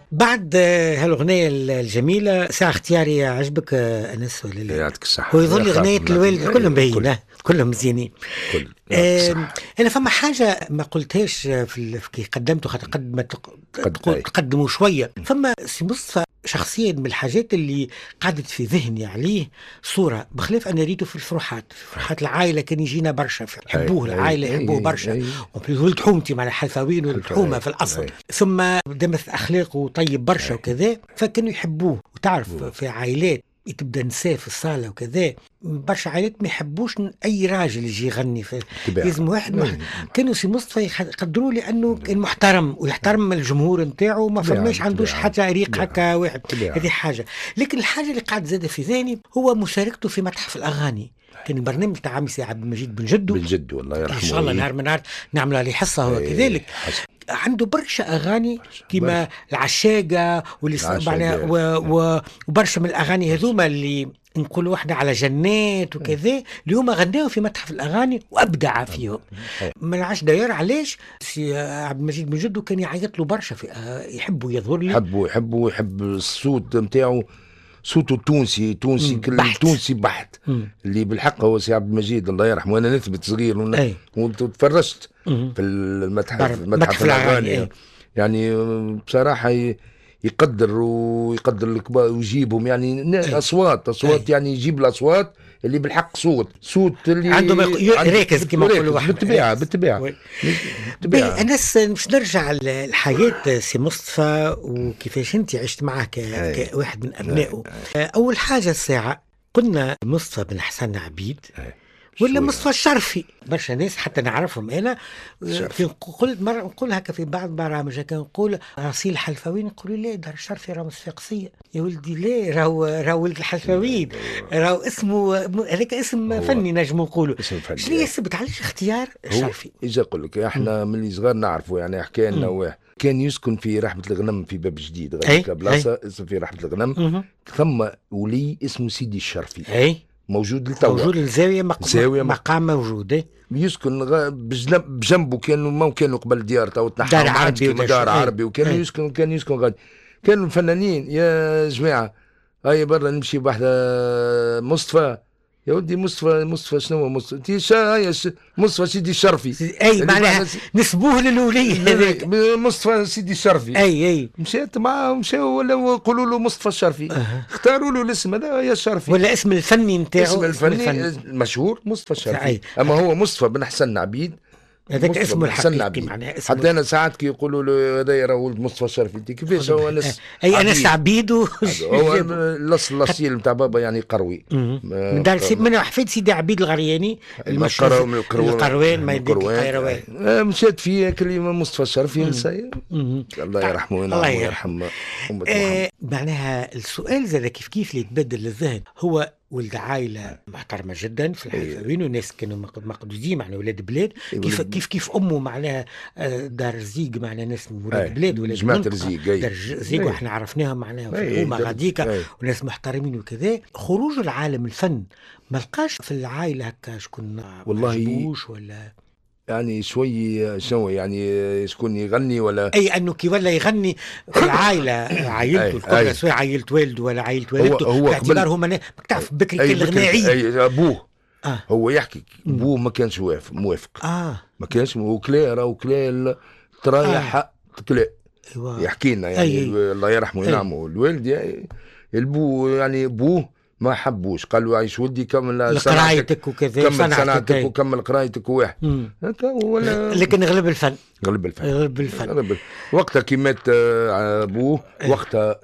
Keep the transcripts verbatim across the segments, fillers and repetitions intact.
بعد هالأغنية الجميلة ساعة اختياري عجبك أنس ولا لا؟ يعطيك الصحة. هو يظل أغنية الوالد كلهم باهيين كلهم مزيانين. كل آه أنا فما حاجة ما قلتهاش في كي قدمته خاطر قد ما تقدموا شوية. فما سي مصطفى شخصيا من الحاجات اللي قعدت في ذهني عليه صورة بخلاف أنا ريته في الفروحات في فرحات العائلة كان يجينا برشا يحبوه العائلة يحبوه برشا ولد حومتي مع الحلفاوين والحومة في الأصل أي. ثم دمث أخلاقه طيب برشا وكذا فكانوا يحبوه. وتعرف في عائلات تبدا نساء في الصاله وكذا برشا عائلات ما يحبوش اي راجل يجي يغني في لازم واحد مح... كانوا سي مصطفى يقدروا لانه كان محترم ويحترم الجمهور نتاعو ما فماش عندوش حتى ريق هكا واحد. هذه حاجه. لكن الحاجه اللي قاعد زاد في ذهني هو مشاركته في متحف الاغاني. كان برنامج تاع عمي سي عبد المجيد بن جدو بن جدو الله يرحمه ان شاء الله نهار من نهار نعمل عليه حصه هو كذلك. عنده برشا اغاني كيما العشاقه واللي وبرشا من الاغاني هذوما اللي نقول واحدة على جنات وكذا اليوم غناه في متحف الأغاني وأبدع فيهم. ما نعرفش داير علاش سي عبد المجيد بن جدو كان يعيط له برشا في يحبوا يظهر لي يحبوا يحبوا يحب الصوت نتاعو صوته تونسي تونسي كل بحت. تونسي بحت مم. اللي بالحق هو سي عبد المجيد الله يرحمه. وانا نثبت صغير وتفرجت في المتحف متحف الأغاني يعني بصراحة يقدر ويقدر الكبار ويجيبهم يعني اصوات اصوات يعني يجيب الاصوات اللي بالحق صوت صوت اللي عندهم يركز كما يقولوا واحد بالطبيعه بالطبيعه بالطبيعه. الناس مش نرجع للحياه سي مصطفى وكيفاش انت عشت معه كواحد من ابنائه. اول حاجه الساعه قلنا مصطفى بن حسن عبيد ولا مصطفى الشرفي. برشا ناس حتى نعرفهم انا في قلت مره نقول هكا في بعض برامج كان نقول رصيل الحلفاويين يقولوا لا دار الشرفي راه صفاقسيه. يا ولدي لا راهو راهو ولد الحلفاويين راهو اسمه هذاك اسم فني نجم نقولوا. شنو هي السبب علاش اختيار الشرفي؟ اجا نقول لك احنا من اللي صغار نعرفوا يعني حكى لنا واحد كان يسكن في رحمة الغنم في باب جديد غير بلاصه اسم في رحمة الغنم ثم ولي اسمه سيدي الشرفي اي موجود للتو موجود الزاويه مقام مقام موجود يسكن بجنب بجنبه كانوا ما كانوا قبل ديار تو تنحى دار عربي دار عربي وكانوا يسكن كان يسكن غادي كانوا الفنانين يا جماعه هاي برا نمشي بواحده مصطفى يا ودي مصطفى مصطفى شنو هو مصطفى انت هاي مصطفى سيدي الشرفي اي معناها نسبوه للولي هذاك مصطفى سيدي الشرفي اي اي مشيت معاه مشاو ولا يقولوا له مصطفى الشرفي أه. اختاروا له الاسم هذا يا الشرفي ولا اسم الفني نتاعو اسم الفني المشهور مصطفى الشرفي. اما هو مصطفى بن حسن عبيد هذاك اسمه الحقيقي معناها اسمه حتى انا ساعات كي يقولوا له هذا راه ولد مصطفى الشرفي انت كيفاش هو ناس اي انس عبيد هو الاصل الاصيل نتاع بابا يعني قروي من دار سيد من حفيد سيدي عبيد الغرياني المشهور من القروان ما يديك القيروان. مشيت في كلمه مصطفى الشرفي الله يرحمه وينعمه ويرحم امه. معناها السؤال زاد كيف كيف اللي يتبدل للذهن هو ولد عائلة محترمة جدا في الحلفاوين والناس كانوا مقدودين معناها ولاد بلاد كيف كيف كيف أمه معناها دار زيق معناها ناس من ولاد بلاد ولاد جماعة رزيق دار زيق واحنا عرفناهم معناها في الحكومة غاديكا وناس محترمين وكذا. خروج العالم الفن ما لقاش في العائلة هكا شكون والله ولا يعني شوي شنو يعني شكون يغني ولا اي انه كي ولا يغني في العائله عائلته الكبرى سواء عائله والده ولا عائله والدته باعتبار هما ما تعرف بكري كان الغنائي ابوه آه. هو يحكي ابوه ما كانش موافق اه ما كانش وكلا راه وكلا ترايح آه. كلا أيوة. يحكي لنا يعني أي. الله يرحمه وينعمه الوالد البو يعني ابوه ما حبوش قالوا عيش ولدي كمل قرايتك وكذا كمل صنعتك وكمل قرايتك واحد هكا ولا لكن غلب الفن غلب الفن غلب الفن غلب وقتها كي مات ابوه وقتها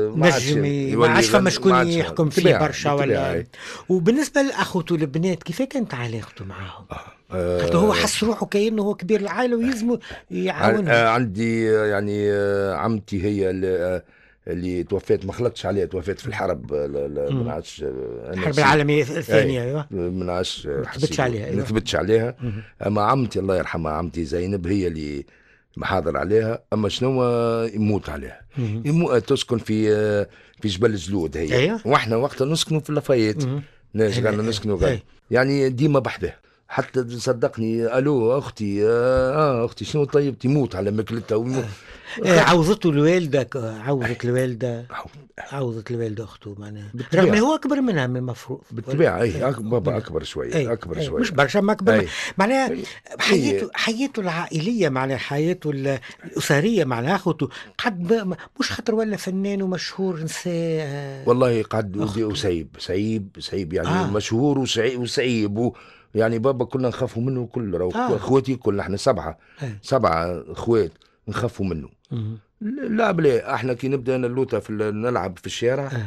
نجمي ما عادش فما شكون يحكم فيه برشا ولا. وبالنسبه لاخوته البنات كيف كانت علاقته معاهم؟ آه حتى هو حس روحه كأنه هو كبير العائله ويلزمه يعاونهم. آه عندي يعني عمتي هي اللي توفيت ما خلقتش عليها توفيت في الحرب ما عادش الحرب العالميه الثانيه ايوه ما عادش نثبتش عليها أيوة. نثبتش عليها مم. اما عمتي الله يرحمها عمتي زينب هي اللي محاضر عليها. اما شنو يموت عليها يموت تسكن في في جبل الجلود هي أيوة. واحنا وقتها نسكنوا في لافايت ناس قالنا نسكنوا قال يعني ديما بحذاه حتى صدقني الو اختي اه اختي شنو طيب تموت على ماكلتها عوضته الوالده عوضت الوالده عوضت الوالده اخته معناها رغم هو اكبر منها من المفروض بالطبيعه. اي بابا اكبر شويه أي. اكبر أي. شويه مش برشا ما اكبر معناها حياته حياته العائليه معناها حياته الاسريه معناها اخوته قد مش خاطر ولا فنان ومشهور نساء والله قد وسعيب سعيب سعيب يعني آه. مشهور وسعيب وسعيب و... يعني بابا كلنا نخافوا منه كل رو آه. اخواتي كلنا احنا سبعه أي. سبعه اخوات نخافوا منه. مم. لا بلا احنا كي نبدا انا اللوطه في نلعب في الشارع أه.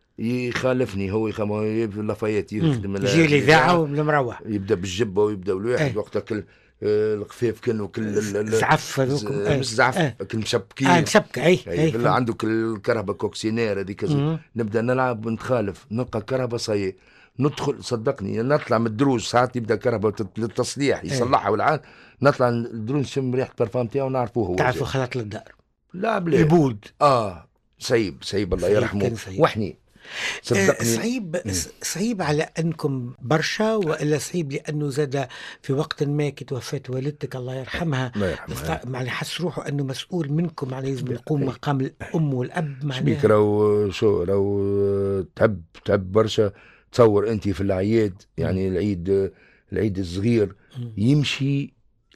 يخالفني هو يخم لافايات يخدم يجي الاذاعه والمروح يبدا بالجبه ويبدا الواحد أه. وقتها كل الخفاف كانوا كل زعف مش زعف أه. كل مشبكين اه مشبكه اي, أي. أي. عندك الكهرباء كوكسينير هذيك نبدا نلعب ونتخالف نلقى كهرباء صاي ندخل صدقني نطلع من الدروج ساعات يبدا كهرباء للتصليح يصلحها والعاد نطلع الدروج نشم ريحه البرفان تاعو نعرفوه هو تعرفوا خلط للدار لا بلا البود اه صعيب صعيب الله يرحمه وحني صدقني صعيب صعيب على انكم برشا والا صعيب لانه زاد في وقت ما كي توفات والدتك الله يرحمها معناها حس روحه انه مسؤول منكم معناها لازم يقوم مقام الام والاب معناها شبيك راهو شو راهو تعب تعب برشا. تصور انت في الاعياد يعني العيد العيد الصغير يمشي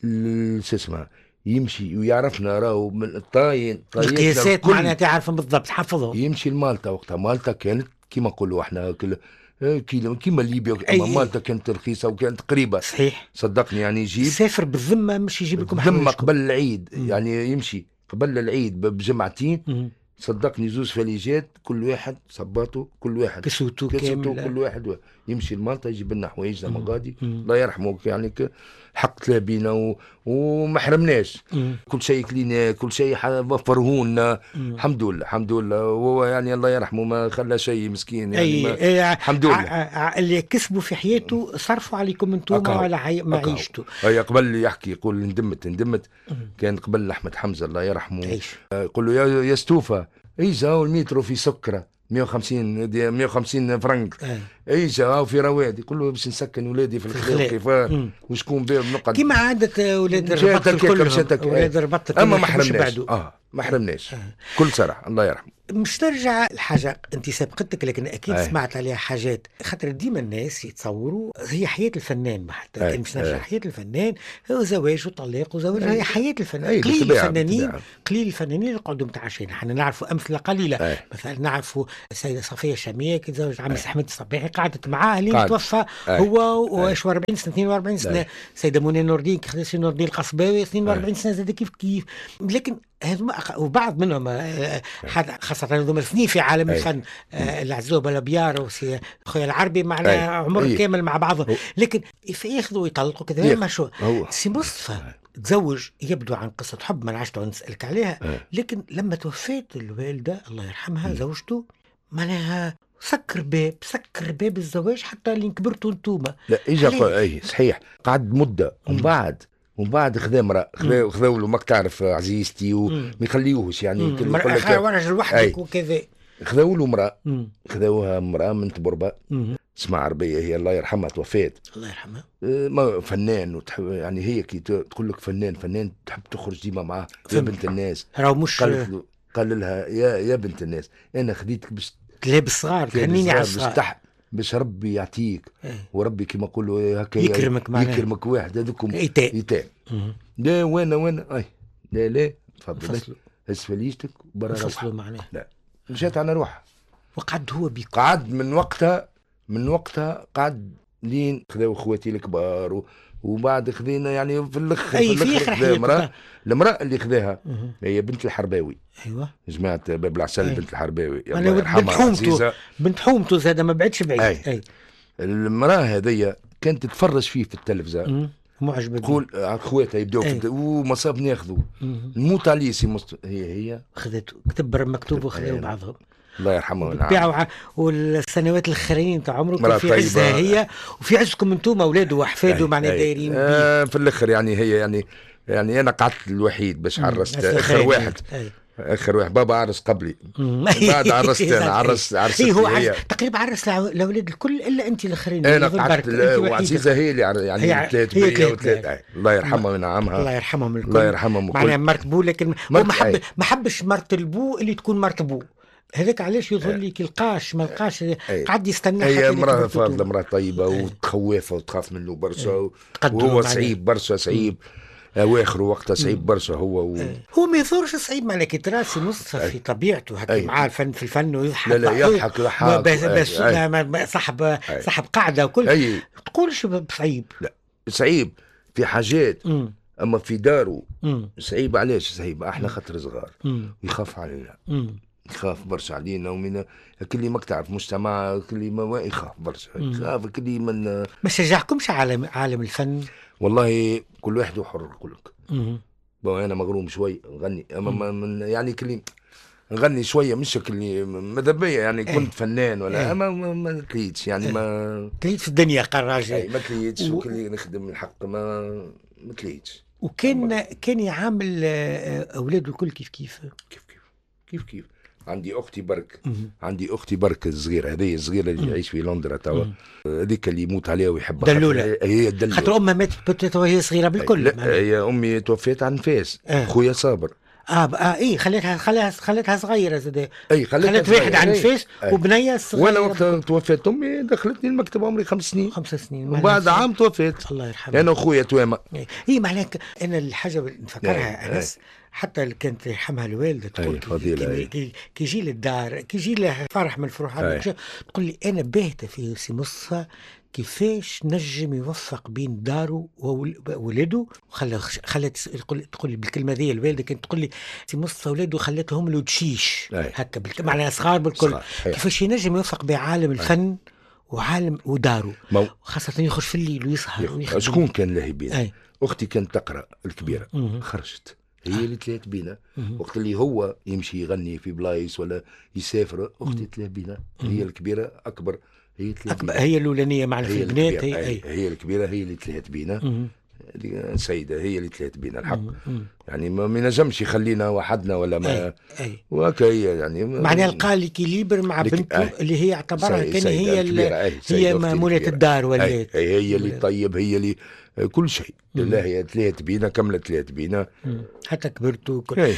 شو اسمه يمشي ويعرفنا راهو من الطاين القياسات معناها تعرف بالضبط حفظهم يمشي لمالطا وقتها مالطا كانت كيما نقولوا احنا كيما ليبيا اما مالطا كانت رخيصه وكانت قريبه صحيح صدقني يعني يجيب يسافر بالذمه مش يجيب لكم بالذمه قبل العيد مم. يعني يمشي قبل العيد بجمعتين مم. صدقني زوز فليجات كل واحد صباطه كل واحد كسوته كامل كل واحد يمشي لمالطا يجيب لنا حوايج زي ما غادي الله يرحمه يعني حق تلابينا و... وما حرمناش كل شيء كلينا كل شيء وفرهولنا الحمد لله الحمد لله وهو يعني الله يرحمه ما خلى شيء مسكين يعني ما... أي الحمد لله ع... اللي كسبوا في حياته صرفوا عليكم انتم وعلى حي... معيشته. اي قبل يحكي يقول ندمت ندمت كان قبل احمد حمزه الله يرحمه يقول له يا يا ستوفا ايجا والمترو في سكره مية وخمسين مية وخمسين فرنك ايجا هاو في رواد يقول له باش نسكن ولادي في الخلاف كيفاه وشكون بهم نقعد كيما عادة ولاد الرباط كلهم ولاد الرباط اما ما حرمناش اه ما حرمناش آه. كل صراحه الله يرحمه. مش ترجع الحاجة انت سبقتك لكن اكيد أي. سمعت عليها حاجات خاطر ديما الناس يتصوروا هي حياة الفنان حتى لكن مش نرجع حياة الفنان هو زواج وطلاق وزواج هي حياة الفنان. قليل الفنانين قليل الفنانين اللي يقعدوا متعشين احنا نعرفوا امثله قليله أي. مثلا نعرفوا السيدة صفية الشامية كي تزوجت عم احمد الصباحي قعدت معاه اللي توفى هو واش أربعين سنة اثنين وأربعين سنة سيدة منى نور الدين خديجة نور الدين القصباوي اثنين وأربعين سنة زاد كيف كيف لكن هذوما وبعض منهم خاصة هذوما الاثنين في عالم أي. الفن العزوبة الابيار وسي خويا العربي معنا عمر أي. كامل مع بعضهم لكن ياخذوا ويطلقوا كذا ما شو سي مصطفى تزوج يبدو عن قصة حب ما عشت نسألك عليها أي. لكن لما توفيت الوالدة الله يرحمها م. زوجته معناها سكر باب سكر باب الزواج حتى اللي كبرتوا انتوما. لا اجا اي صحيح قعد مدة ومن بعد ومن بعد خذا امرأة خذا خذاو له ماك تعرف عزيزتي وما يخليوهش يعني كل ورجل وحدك وكذا خذاو له امرأة خذاوها امرأة من تبربة اسمها عربية هي الله يرحمها توفات الله يرحمها ما فنان وتحب يعني هي كي تقول لك فنان فنان تحب تخرج ديما معاه يا بنت الناس راهو مش قال قال لها يا يا بنت الناس انا خديتك باش تلابس صغار تهنيني على الصغار باش ربي يعطيك ايه. وربي كما نقولوا هكا يكرمك معناها يكرمك واحد هذوكم ايتام ايتام لا وانا وانا اي لا لا تفضل هز فليشتك برا فصلوا معناها لا مشات على روحها وقعد هو بيك قعد من وقتها من وقتها قعد لين خذاو اخواتي الكبار و... وبعد خذينا يعني في الاخر أي في الاخر خذا المراه المراه اللي خذاها هي بنت الحرباوي ايوه جماعه باب العسل بنت الحرباوي الله يرحمها بنت حومته بنت حومته زاد ما بعدش بعيد أي. أي. المراه هذيا كانت تتفرج فيه في التلفزه معجبه تقول اخواتها يبداو في ومصاب ناخذوا نموت عليه سي مست... هي هي خذته كتب مكتوب وخذوا بعضهم الله يرحمه ونعم والسنوات الاخرين تاع عمره كان في عزها هي وفي عزكم انتم اولاده واحفاده معنا دايرين آه في الاخر يعني هي يعني يعني انا قعدت الوحيد باش حرست اخر واحد اخر واحد بابا عرس قبلي بعد عرست انا عرست عرست ايه هو عرس تقريبا عرس الاولاد الكل الا انت الاخرين. انا قعدت وعزيزه هي اللي يعني ثلاث بيا وثلاث الله يرحمها من عامها. الله يرحمهم الكل. الله يرحمهم الكل. معناها مرت بو لكن هو ما حب ما حبش مرت البو اللي تكون مرت بو هذاك علاش يظل لك القاش ما لقاش قعد يستنى. هي مراه فاضله مراه طيبه وتخوفه وتخاف منه برشا وهو صعيب برشا صعيب اواخر وقتها صعيب برشا هو و... هو ما يثورش صعيب معناها كي تراسي نصف في طبيعته هكا معاه الفن في الفن ويضحك. لا لا يضحك يضحك بس, بس صاحب صاحب قاعده وكل تقولش صعيب. لا صعيب في حاجات مم. اما في داره مم. صعيب. علاش صعيب؟ احنا خاطر صغار يخاف علينا مم. يخاف برشا علينا ومن كل ما تعرف مجتمع كل ما يخاف برشا يخاف كل من ما شجعكمش عالم عالم الفن؟ والله كل واحد حر يقول لك. انا مغروم شوي نغني اما من يعني كل نغني شويه مش كل ماذا بيا يعني كنت ايه. فنان ولا ايه. اما ما تليتش يعني ايه. ما تليت في الدنيا قراجي ايه ما تليتش و... وكل نخدم الحق ما ما تليتش. وكان كان يعامل اولاده الكل كيف كيف كيف كيف كيف كيف عندي اختي برك مم. عندي اختي برك الصغيره هذه الصغيره اللي تعيش في لندن توا هذيك اللي يموت عليها ويحبها دلوله. هي دلوله خاطر امها ماتت وهي صغيره بالكل. لا هي امي توفيت عن نفاس اه. خويا صابر اه اه ايه خليتها خليتها خليتها صغيره زاد. اي خلت واحد عن نفاس وبنيه صغيره. وانا وقت توفيت امي دخلتني المكتب عمري خمس سنين خمس سنين وبعد عام توفيت الله يرحمها. انا وخويا توامه. ايه, إيه معناها انا الحاجه نفكرها انس حتى اللي كانت يرحمها الوالده تقول كي, كي, كي يجي للدار كي يجي له فرح من الفرحات تقول لي انا باهته في سي مصطفى كيفاش نجم يوفق بين داره وولده وخلى خلت تقول لي بالكلمه ذي الوالده كانت تقول لي سي مصطفى ولاده خلتهم له تشيش هكا بالك... معناها صغار بالكل. كيفاش ينجم يوفق بعالم الفن وعالم وداره مو... خاصه يخرج في الليل ويسهر. شكون كان لاهي بينا؟ اختي كانت تقرا الكبيره مم. خرجت هي اللي تلات بينا وقت اللي هو يمشي يغني في بلايص ولا يسافر اختي تلات بينا هي الكبيره اكبر هي أكبر هي الأولانية مع في البنات هي, هي, هي الكبيرة هي اللي تلهت بينا سيدة هي اللي تلهت بينا الحق مم. يعني ما نجمش يخلينا وحدنا ولا ما وهكا هي يعني معناها لقى لي كيليبر مع بنته أي. اللي هي اعتبرها كان هي أي. هي مامولة الدار ولات هي, هي اللي طيب هي اللي كل شيء لا هي تلات بينا كملت تلات بينا مم. حتى كبرتوا كل...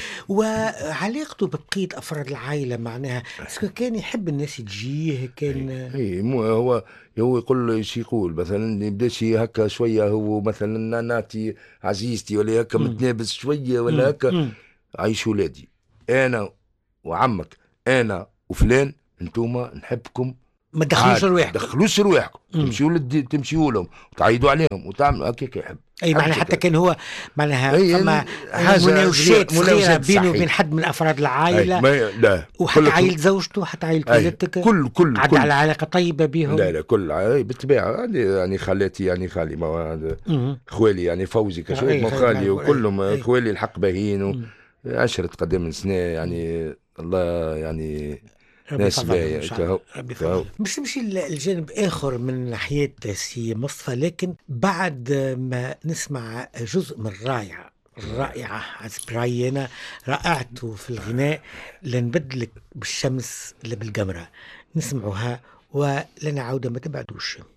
وعلاقته ببقية أفراد العائلة معناها كان يحب الناس تجيه كان اي مو هو هو يقول له ايش يقول مثلا يبداش هكا شويه هو مثلا ناتي عزيزتي ولا هكا متنابس شويه ولا هكا عايش ولادي انا وعمك انا وفلان انتوما نحبكم ما تدخلوش رواحكم دخلوش رواحكم تمشيوا للدي تمشيوا لهم وتعيدوا عليهم وتعملوا هكاك يحب اي معناها حتى كان هو معناها فما مناوشات صغيره بينه وبين حد من افراد العائله لا وحتى عائله زوجته حتى عائله والدتك كل كل عاد على علاقه طيبه بهم. لا لا كل بالطبيعه يعني خالاتي يعني خالي ما خوالي يعني فوزي كشوف خالي وكلهم خوالي الحق باهين عشرة قدام سنه يعني الله يعني ناس باهيه. مش نمشي الجانب اخر من ناحيه سي مصطفى لكن بعد ما نسمع جزء من الرائعه الرائعه برايي انا رائعته في الغناء لنبدلك بالشمس اللي بالقمره نسمعها ولنا عوده ما تبعدوش.